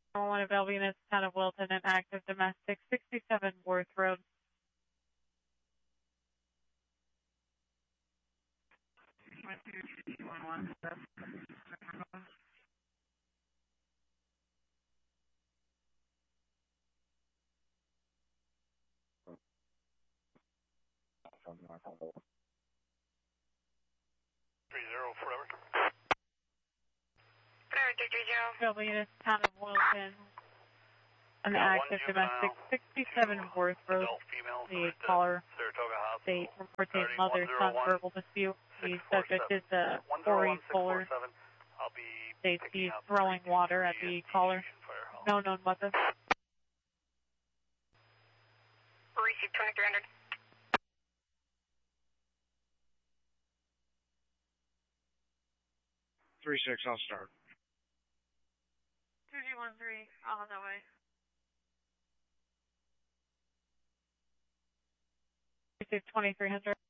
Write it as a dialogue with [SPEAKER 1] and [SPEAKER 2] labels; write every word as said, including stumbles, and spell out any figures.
[SPEAKER 1] One of L units, town of Wilton, and active domestic, sixty-seven Worth Road.
[SPEAKER 2] Three zero forever.
[SPEAKER 3] Forever three three zero.
[SPEAKER 1] L units, town of Wilton, an active domestic, sixty-seven Worth Road.
[SPEAKER 2] Adult female.
[SPEAKER 1] The caller
[SPEAKER 2] Saratoga Hospital.
[SPEAKER 1] state reporting mother-son verbal dispute. The subject is a Corey Fuller.
[SPEAKER 2] I'll be
[SPEAKER 1] States he's throwing water at the caller. No known weapon.
[SPEAKER 3] Receive twenty-three hundred.
[SPEAKER 4] Three six, I'll start.
[SPEAKER 1] two G one three, on that way. Receive twenty-three hundred.